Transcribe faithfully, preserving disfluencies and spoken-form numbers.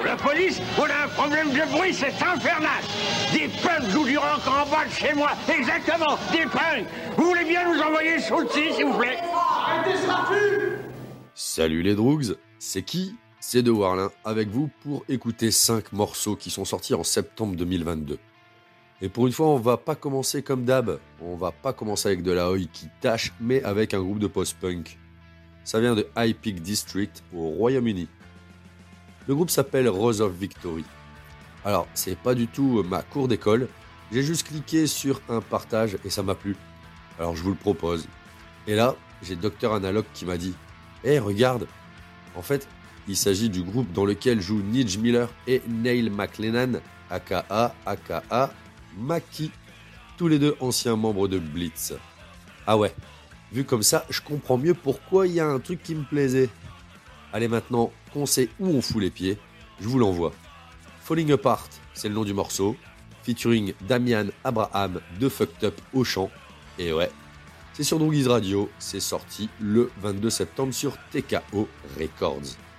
La police, on a un problème de bruit, c'est infernal. Des punks jouent du rock en bas de chez moi. Exactement, des punks. Vous voulez bien nous envoyer sous le dessus, s'il vous plaît? Arrêtez ce raffut! Salut les Droogs, c'est qui? C'est De Warlin avec vous pour écouter cinq morceaux qui sont sortis en septembre deux mille vingt-deux. Et pour une fois, on va pas commencer comme d'hab. On va pas commencer avec de la oi qui tâche, mais avec un groupe de post-punk. Ça vient de High Peak District au Royaume-Uni. Le groupe s'appelle Rose of Victory. Alors, c'est pas du tout ma cour d'école. J'ai juste cliqué sur un partage et ça m'a plu. Alors, je vous le propose. Et là, j'ai Docteur Analog qui m'a dit « Hé, hey, regarde !» En fait, il s'agit du groupe dans lequel jouent Nige Miller et Neil McLennan, aka aka Maki, tous les deux anciens membres de Blitz. Ah ouais, vu comme ça, je comprends mieux pourquoi il y a un truc qui me plaisait. Allez maintenant, qu'on sait où on fout les pieds, je vous l'envoie. Falling Apart, c'est le nom du morceau, featuring Damian Abraham de Fucked Up au chant. Et ouais, c'est sur Droogies Radio, c'est sorti le vingt-deux septembre sur T K O Records.